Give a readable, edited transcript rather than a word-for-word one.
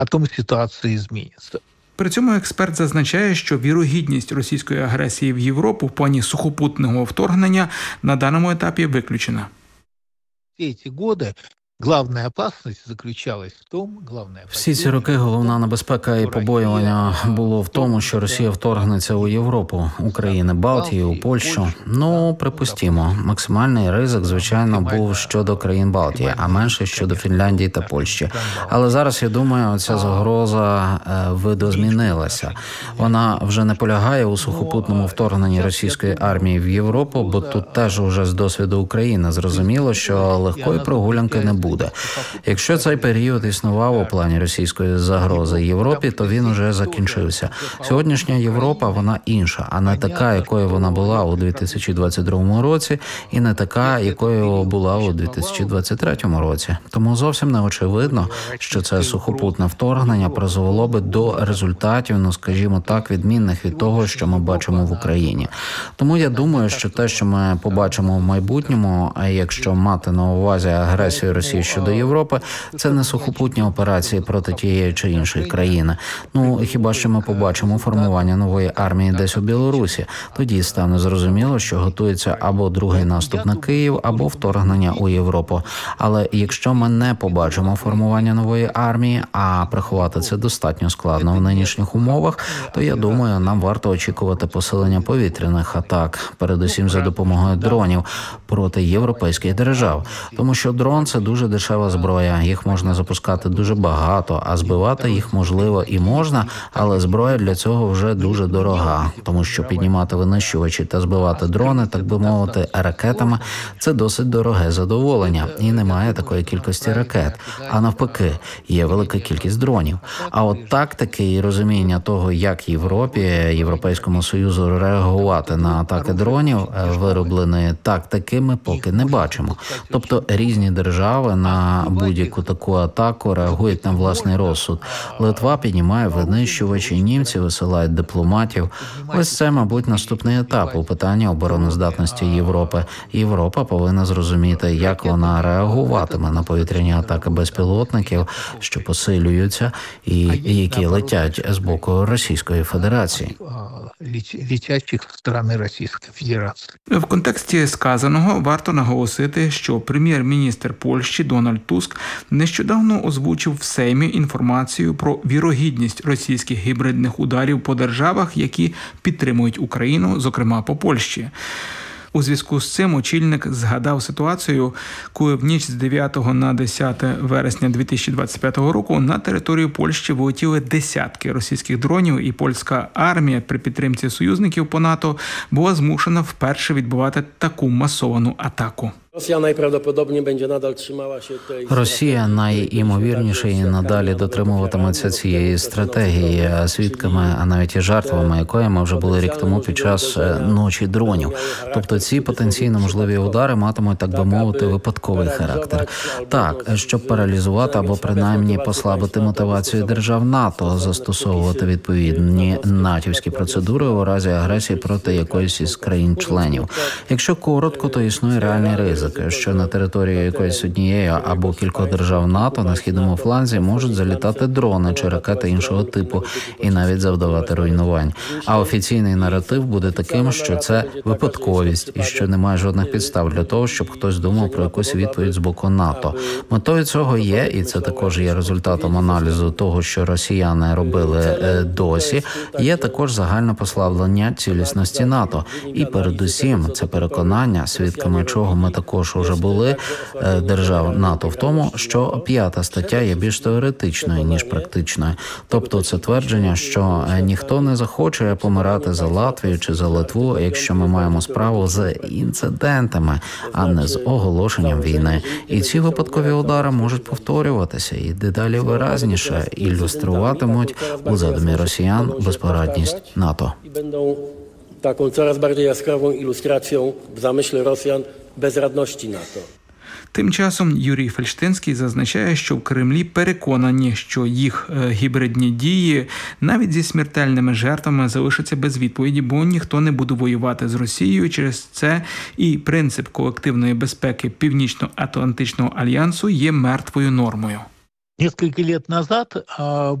потом ситуация изменится. При цьому експерт зазначає, що вірогідність російської агресії в Європу в плані сухопутного вторгнення на даному етапі виключена. Все эти годы главная опасность заключалась в том, Всі ці роки головна небезпека і побоювання було в тому, що Росія вторгнеться у Європу, України, Балтії, у Польщу. Ну, припустімо, максимальний ризик, звичайно, був щодо країн Балтії, а менше щодо Фінляндії та Польщі. Але зараз, я думаю, ця загроза видозмінилася. Вона вже не полягає у сухопутному вторгненні російської армії в Європу, бо тут теж уже з досвіду України зрозуміло, що легкої прогулянки не буде. Якщо цей період існував у плані російської загрози Європі, то він уже закінчився. Сьогоднішня Європа, вона інша, а не така, якою вона була у 2022 році, і не така, якою була у 2023 році. Тому зовсім не очевидно, що це сухопутне вторгнення призвело би до результатів, ну, скажімо так, відмінних від того, що ми бачимо в Україні. Тому я думаю, що те, що ми побачимо в майбутньому, якщо мати на увазі агресію Росії щодо Європи, це не сухопутні операції проти тієї чи іншої країни. Ну, хіба що ми побачимо формування нової армії десь у Білорусі. Тоді стане зрозуміло, що готується або другий наступ на Київ, або вторгнення у Європу. Але якщо ми не побачимо формування нової армії, а приховати це достатньо складно в нинішніх умовах, то, я думаю, нам варто очікувати посилення повітряних атак, передусім за допомогою дронів проти європейських держав. Тому що дрон – це дуже дешева зброя, їх можна запускати дуже багато, а збивати їх можливо і можна, але зброя для цього вже дуже дорога, тому що піднімати винищувачі та збивати дрони, так би мовити, ракетами – це досить дороге задоволення, і немає такої кількості ракет. А навпаки, є велика кількість дронів. А от тактики і розуміння того, як Європі, Європейському Союзу реагувати на атаки дронів, вироблені тактики, ми поки не бачимо. Тобто різні держави на будь-яку таку атаку реагують на власний розсуд. Литва піднімає винищувачі, німці висилають дипломатів. Ось це, мабуть, наступний етап у питанні обороноздатності Європи. Європа повинна зрозуміти, як вона реагуватиме на повітряні атаки безпілотників, що посилюються і які летять з боку Російської Федерації. Летячих з сторони Російської Федерації. В контексті сказаного варто наголосити, що прем'єр-міністр Польщі Дональд Туск нещодавно озвучив в Сеймі інформацію про вірогідність російських гібридних ударів по державах, які підтримують Україну, зокрема по Польщі. У зв'язку з цим очільник згадав ситуацію, коли в ніч з 9 на 10 вересня 2025 року на територію Польщі влетіли десятки російських дронів, і польська армія при підтримці союзників по НАТО була змушена вперше відбивати таку масовану атаку. Росія найімовірніше і надалі дотримуватиметься цієї стратегії, свідками, а навіть і жертвами якої ми вже були рік тому під час ночі дронів. Тобто ці потенційно можливі удари матимуть, так би мовити, випадковий характер. Так, щоб паралізувати або принаймні послабити мотивацію держав НАТО застосовувати відповідні натівські процедури у разі агресії проти якоїсь із країн-членів. Якщо коротко, то існує реальний ризик, що на територію якоїсь однієї або кількох держав НАТО на східному фланзі можуть залітати дрони чи ракети іншого типу і навіть завдавати руйнувань. А офіційний наратив буде таким, що це випадковість і що немає жодних підстав для того, щоб хтось думав про якусь відповідь з боку НАТО. Метою цього є, і це також є результатом аналізу того, що росіяни робили досі, є також загальне послаблення цілісності НАТО. І передусім це переконання, свідками чого ми також уже були, держав НАТО, в тому, що 5 стаття є більш теоретичною, ніж практичною. Тобто це твердження, що ніхто не захоче помирати за Латвію чи за Литву, якщо ми маємо справу з інцидентами, а не з оголошенням війни. І ці випадкові удари можуть повторюватися і дедалі виразніше ілюструватимуть у задумі росіян безпорадність НАТО. Taką coraz bardziej jaskrawą ilustracją w zamyśle Rosjan bezradności NATO. Тим часом Юрій Фельштинський зазначає, що в Кремлі переконані, що їх гібридні дії навіть зі смертельними жертвами залишаться без відповіді, бо ніхто не буде воювати з Росією. Через це і принцип колективної безпеки Північно-Атлантичного альянсу є мертвою нормою. Несколько лет назад